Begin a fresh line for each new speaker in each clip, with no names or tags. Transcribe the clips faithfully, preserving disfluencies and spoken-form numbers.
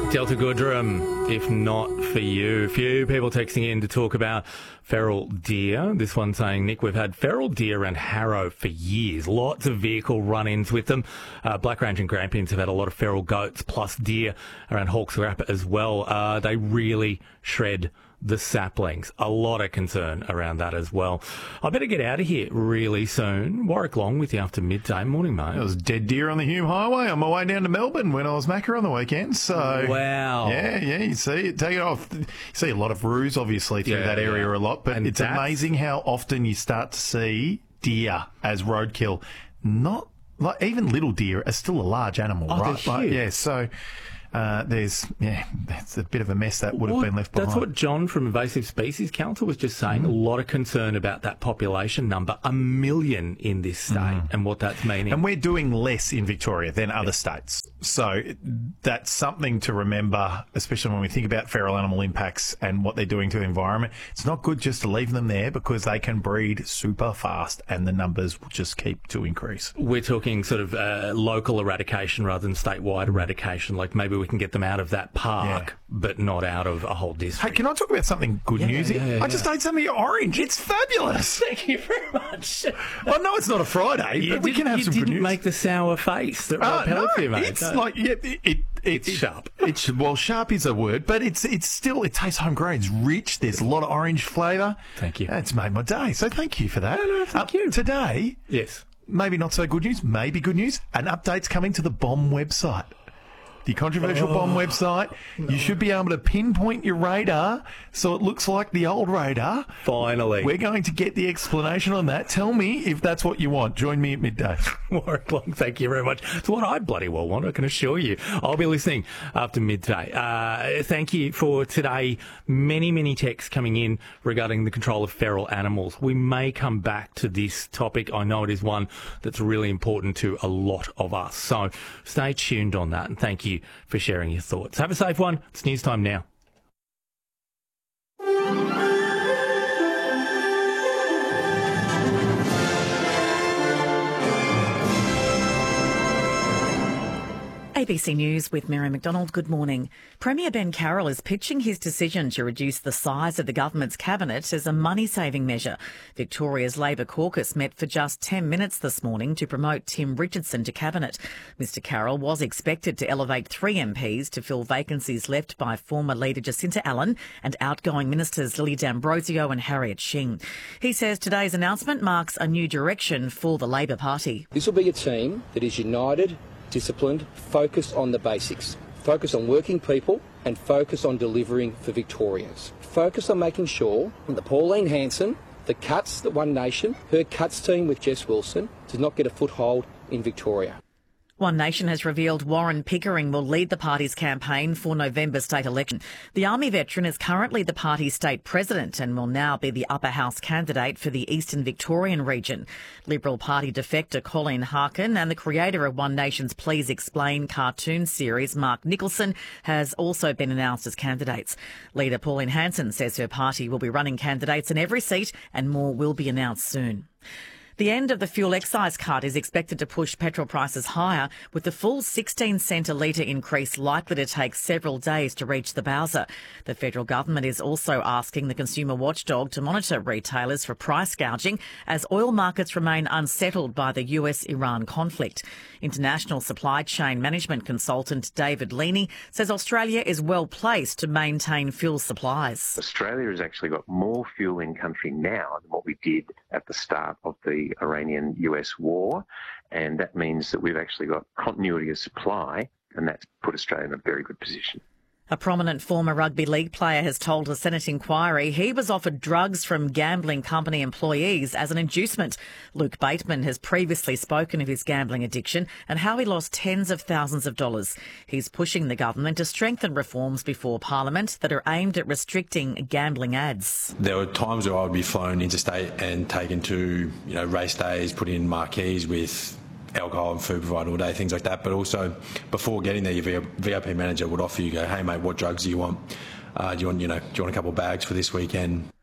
Delta Goodrum, if not for you. A few people texting in to talk about feral deer. This one saying, Nick, we've had feral deer around Harrow for years. Lots of vehicle run-ins with them. Uh, Black Range and Grampians have had a lot of feral goats plus deer around Hawkes Gap as well. Uh, they really shred the saplings. A lot of concern around that as well. I better get out of here really soon. Warwick Long with you after midday. Morning, mate.
There was dead deer on the Hume Highway on my way down to Melbourne when I was Macca on the weekend. So
wow.
Yeah, yeah, you see it. Take it off. You see a lot of roos, obviously, through
Yeah,
that area
yeah.
a lot. But
And
it's
that's-
amazing how often you start to see deer as roadkill. Not like even little deer are still a large animal,
Oh,
right?
they're
Like,
huge.
yeah, so uh, there's yeah, that's a bit of a mess that would have
Well,
been left behind.
That's what John from Invasive Species Council was just saying.
Mm.
A lot of concern about that population number, a million in this state,
Mm.
and what that's meaning.
And we're doing less in Victoria than other states. So that's something to remember, especially when we think about feral animal impacts and what they're doing to the environment. It's not good just to leave them there because they can breed super fast and the numbers will just keep to increase.
We're talking sort of uh, local eradication rather than statewide eradication. Like maybe we can get them out of that park,
Yeah.
but not out of a whole
Hey,
district.
can I talk about something good
Yeah,
news?
yeah, yeah,
I just ate some of your orange. It's fabulous.
Thank you very much.
I know it's not a Friday,
You
but we
did-
can have
you
some
didn't
good news.
make the sour face that
Uh,
Rob
no,
Pellet's made.
it's
No.
like yeah, it, it, it,
It's
it-
sharp.
It's well, sharp is a word, but it's it's still it tastes homegrown. It's rich. There's a lot of orange flavour.
Thank you.
That's made my day. So thank you for that.
No, no, thank you.
Today,
Yes.
maybe not so good news. Maybe good news. An update's coming to the bomb website. The controversial bomb website. You should be able to pinpoint your radar so it looks like the old radar.
Finally.
We're going to get the explanation on that. Tell me if that's what you want. Join me at midday.
Warwick Long, thank you very much. It's what I bloody well want, I can assure you. I'll be listening after midday. Uh, thank you for today. Many, many texts coming in regarding the control of feral animals. We may come back to this topic. I know it is one that's really important to a lot of us. So stay tuned on that, and thank you for sharing your thoughts. Have a safe one. It's news time now.
A B C News with Mary McDonald. Good morning. Premier Ben Carroll is pitching his decision to reduce the size of the government's cabinet as a money-saving measure. Victoria's Labor caucus met for just ten minutes this morning to promote Tim Richardson to cabinet. Mister Carroll was expected to elevate three M Ps to fill vacancies left by former leader Jacinta Allen and outgoing ministers Lily D'Ambrosio and Harriet Shing. He says today's announcement marks a new direction for the Labor Party.
This will be a team that is united, disciplined, focused on the basics, focused on working people and focused on delivering for Victorians. Focused on making sure that Pauline Hanson, the Cuts, the One Nation, her Cuts team with Jess Wilson, does not get a foothold in Victoria.
One Nation has revealed Warren Pickering will lead the party's campaign for November state election. The Army veteran is currently the party's state president and will now be the upper house candidate for the Eastern Victorian region. Liberal Party defector Colleen Harkin and the creator of One Nation's Please Explain cartoon series, Mark Nicholson, has also been announced as candidates. Leader Pauline Hanson says her party will be running candidates in every seat and more will be announced soon. The end of the fuel excise cut is expected to push petrol prices higher, with the full sixteen cent a litre increase likely to take several days to reach the bowser. The federal government is also asking the consumer watchdog to monitor retailers for price gouging as oil markets remain unsettled by the U S Iran conflict. International supply chain management consultant David Leaney says Australia is well placed to maintain fuel supplies.
Australia has actually got more fuel in country now than what we did at the start of the Iranian U S war, and that means that we've actually got continuity of supply, and that's put Australia in a very good position.
A prominent former rugby league player has told a Senate inquiry he was offered drugs from gambling company employees as an inducement. Luke Bateman has previously spoken of his gambling addiction and how he lost tens of thousands of dollars. He's pushing the government to strengthen reforms before Parliament that are aimed at restricting gambling ads.
There were times where I would be flown interstate and taken to, you know, race days, put in marquees with alcohol and food provided all day, things like that. But also, before getting there, your V I P manager would offer you, go, hey mate, what drugs do you want? Uh, do you want, you know, do you want a couple of bags for this weekend?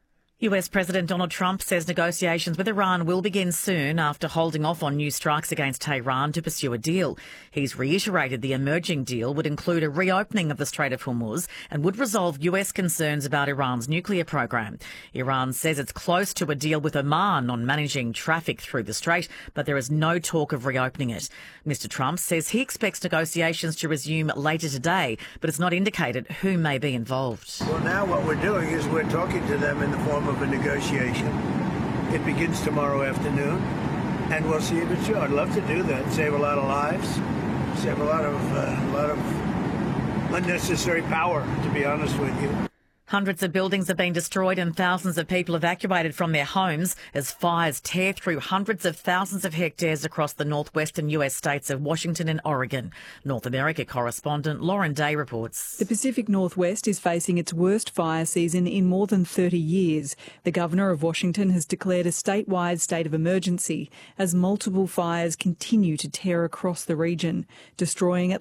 U S President Donald Trump says negotiations with Iran will begin soon after holding off on new strikes against Tehran to pursue a deal. He's reiterated the emerging deal would include a reopening of the Strait of Hormuz and would resolve U S concerns about Iran's nuclear program. Iran says it's close to a deal with Oman on managing traffic through the strait, but there is no talk of reopening it. Mister Trump says he expects negotiations to resume later today, but it's not indicated who may be involved.
Well, now what we're doing is we're talking to them in the form of a negotiation. It begins tomorrow afternoon, and we'll see if it's true. I'd love to do that, save a lot of lives, save a lot of uh, a lot of unnecessary power, to be honest with you.
Hundreds of buildings have been destroyed and thousands of people evacuated from their homes as fires tear through hundreds of thousands of hectares across the northwestern U S states of Washington and Oregon. North America correspondent Lauren Day reports.
The Pacific Northwest is facing its worst fire season in more than thirty years. The Governor of Washington has declared a statewide state of emergency as multiple fires continue to tear across the region, destroying at